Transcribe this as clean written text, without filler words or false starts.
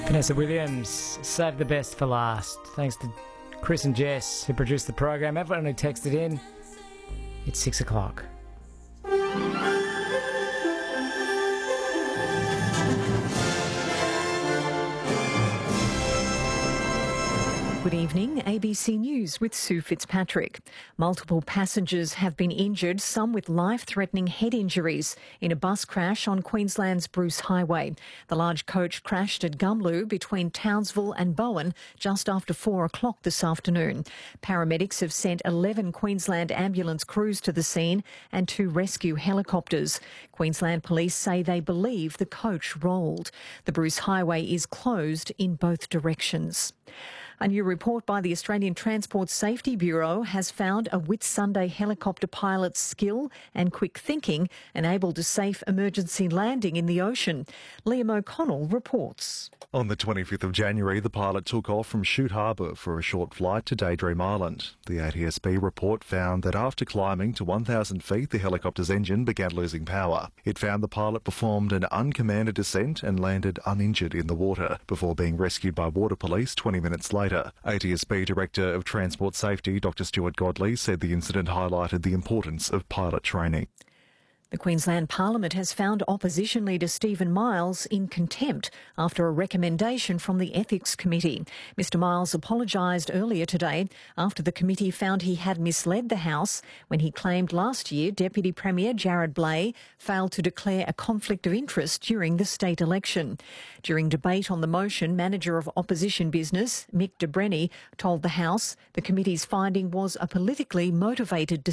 Vanessa Williams, saved the best for last. Thanks to Chris and Jess who produced the program. Everyone who texted in. It's 6 o'clock. Good evening, ABC News with Sue Fitzpatrick. Multiple passengers have been injured, some with life-threatening head injuries, in a bus crash on Queensland's Bruce Highway. The large coach crashed at Gumlu between Townsville and Bowen just after 4 o'clock this afternoon. Paramedics have sent 11 Queensland ambulance crews to the scene and 2 rescue helicopters. Queensland Police say they believe the coach rolled. The Bruce Highway is closed in both directions. A new report by the Australian Transport Safety Bureau has found a Whitsunday helicopter pilot's skill and quick thinking enabled a safe emergency landing in the ocean. Liam O'Connell reports. On the 25th of January, the pilot took off from Shute Harbour for a short flight to Daydream Island. The ATSB report found that after climbing to 1,000 feet, the helicopter's engine began losing power. It found the pilot performed an uncommanded descent and landed uninjured in the water before being rescued by water police 20 minutes later. ATSB Director of Transport Safety, Dr Stuart Godley, said the incident highlighted the importance of pilot training. The Queensland Parliament has found opposition leader Stephen Miles in contempt after a recommendation from the Ethics Committee. Mr Miles apologised earlier today after the committee found he had misled the House when he claimed last year Deputy Premier Jared Blay failed to declare a conflict of interest during the state election. During debate on the motion, Manager of Opposition Business Mick de Brenny told the House the committee's finding was a politically motivated decision.